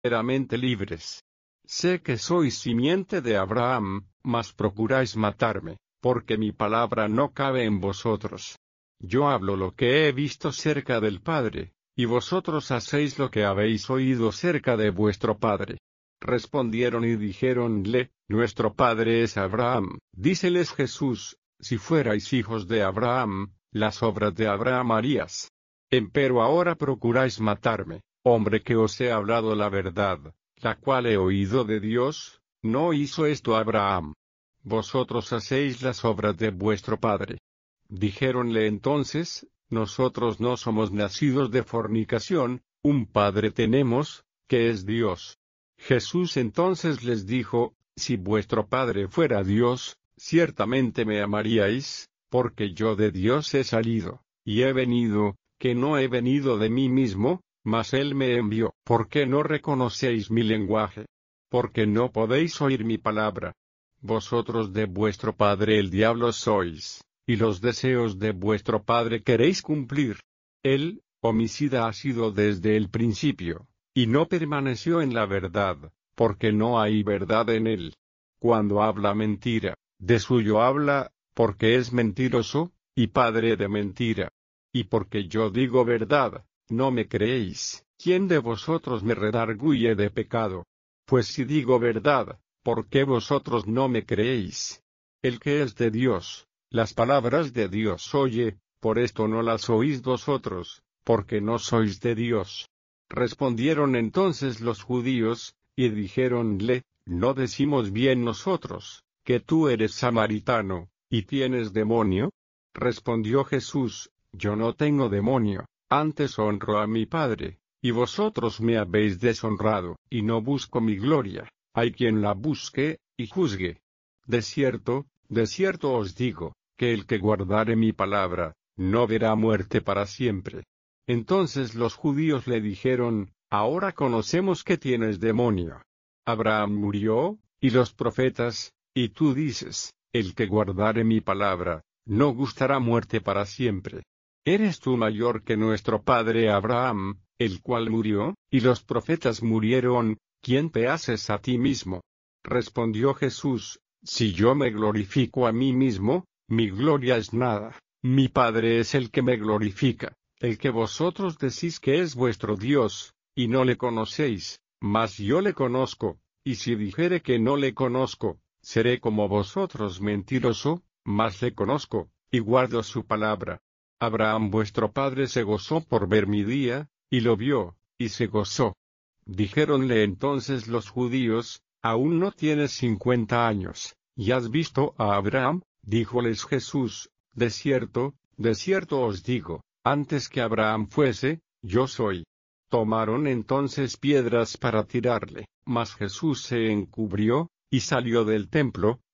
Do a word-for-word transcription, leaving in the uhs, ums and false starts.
verdaderamente libres. Sé que sois simiente de Abraham, mas procuráis matarme, porque mi palabra no cabe en vosotros. Yo hablo lo que he visto cerca del Padre, y vosotros hacéis lo que habéis oído cerca de vuestro padre. Respondieron y dijéronle, nuestro padre es Abraham. Díceles Jesús, si fuerais hijos de Abraham, las obras de Abraham harías. Empero ahora procuráis matarme, hombre que os he hablado la verdad, la cual he oído de Dios, no hizo esto Abraham. Vosotros hacéis las obras de vuestro padre. Dijéronle entonces, nosotros no somos nacidos de fornicación, un padre tenemos, que es Dios. Jesús entonces les dijo, si vuestro padre fuera Dios, ciertamente me amaríais, porque yo de Dios he salido, y he venido, que no he venido de mí mismo, mas él me envió. ¿Por qué no reconocéis mi lenguaje? Porque no podéis oír mi palabra. Vosotros de vuestro padre el diablo sois, y los deseos de vuestro padre queréis cumplir. Él, homicida ha sido desde el principio, y no permaneció en la verdad, porque no hay verdad en él. Cuando habla mentira, de suyo habla, porque es mentiroso, y padre de mentira. Y porque yo digo verdad, no me creéis. ¿Quién de vosotros me redarguye de pecado? Pues si digo verdad, ¿por qué vosotros no me creéis? El que es de Dios, las palabras de Dios oye, por esto no las oís vosotros, porque no sois de Dios. Respondieron entonces los judíos, y dijéronle, ¿no decimos bien nosotros, que tú eres samaritano, y tienes demonio? Respondió Jesús, yo no tengo demonio, antes honro a mi Padre, y vosotros me habéis deshonrado, y no busco mi gloria, hay quien la busque, y juzgue. De cierto, de cierto os digo, que el que guardare mi palabra, no verá muerte para siempre. Entonces los judíos le dijeron, ahora conocemos que tienes demonio. Abraham murió, y los profetas, y tú dices, el que guardare mi palabra, no gustará muerte para siempre. ¿Eres tú mayor que nuestro padre Abraham, el cual murió, y los profetas murieron? ¿Quién te haces a ti mismo? Respondió Jesús, si yo me glorifico a mí mismo, mi gloria es nada, mi Padre es el que me glorifica, el que vosotros decís que es vuestro Dios, y no le conocéis, mas yo le conozco, y si dijere que no le conozco, seré como vosotros mentiroso, mas le conozco, y guardo su palabra. Abraham vuestro padre se gozó por ver mi día, y lo vio, y se gozó. Dijéronle entonces los judíos, aún no tienes cincuenta años, ¿y has visto a Abraham? Díjoles Jesús, de cierto, de cierto os digo, antes que Abraham fuese, yo soy. Tomaron entonces piedras para tirarle, mas Jesús se encubrió, y salió del templo,